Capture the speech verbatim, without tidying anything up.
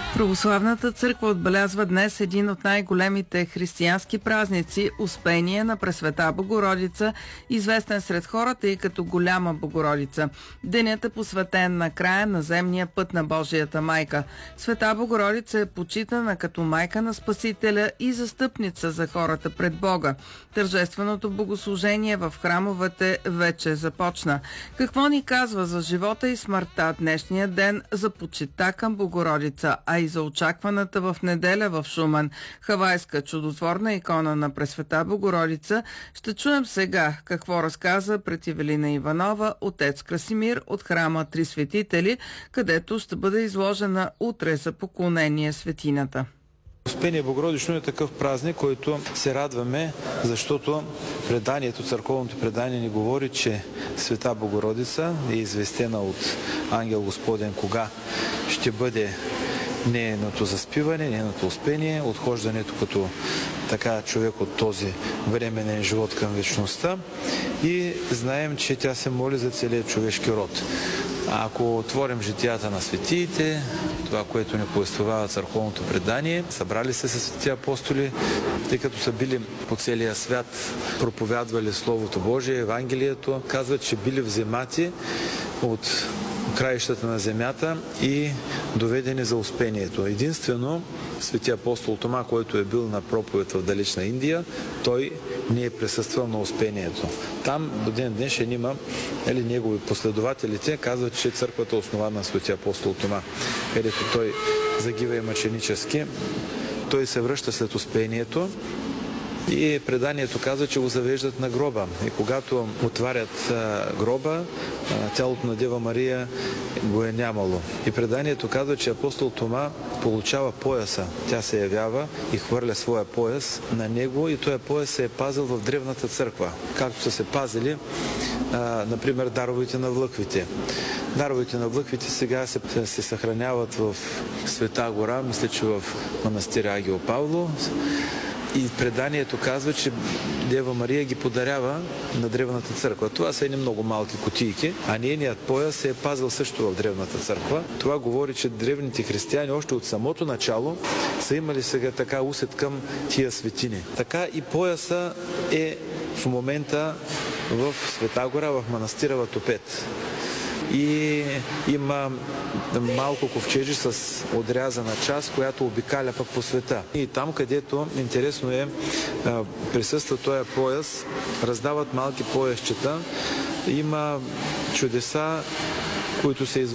Православната църква отбелязва днес един от най-големите християнски празници – Успение на Пресвета Богородица, известен сред хората и като Голяма Богородица. Денят е посветен на края на земния път на Божията майка. Света Богородица е почитана като майка на Спасителя и застъпница за хората пред Бога. Тържественото богослужение в храмовете вече започна. Какво ни казва за живота и смъртта днешния ден, за почита към Богородица, а и за очакваната в неделя в Шумен хавайска чудотворна икона на Пресвета Богородица, ще чуем сега какво разказа пред Ивелина Иванова отец Красимир от храма Три светители, където ще бъде изложена утре за поклонение светината. Успение Богородично е такъв празник, който се радваме, защото преданието, църковното предание ни говори, че Света Богородица е известена от Ангел Господен кога ще бъде нейното заспиване, нейното успение, отхождането като така човек от този временен живот към вечността, и знаем, че тя се моли за целия човешки род. А ако отворим житията на светиите, това, което ни повествовава църковното предание, събрали се с свети апостоли, тъй като са били по целия свят, проповядвали Словото Божие, Евангелието, казват, че били вземати от краищата на земята и доведени за успението. Единствено, свети апостол Тома, който е бил на проповед в далечна Индия, той не е присъствал на успението. Там до ден днешен има, нали, негови последователите казват, че църквата е основана на свети апостол Тома, където той загива и мъченически. Той се връща след успението и преданието казва, че го завеждат на гроба. И когато отварят а, гроба, а, тялото на Дева Мария го е нямало. И преданието казва, че апостол Тома получава пояса. Тя се явява и хвърля своя пояс на него, и този пояс се е пазил в древната църква. Както са се пазили, а, например, даровете на влъквите. Даровете на влъквите сега се, се съхраняват в Света гора, мисля, че в манастира Агио Павло. И преданието казва, че Дева Мария ги подарява на древната църква. Това са едни много малки кутийки, а нейният пояс се е пазил също в древната църква. Това говори, че древните християни още от самото начало са имали сега така усет към тия светини. Така и пояса е в момента в Света гора, в манастира Ватопед. И има малко ковчежи с отрязана част, която обикаля пък по света. И там, където интересно е, присъства този пояс, раздават малки поясчета. Има чудеса, които се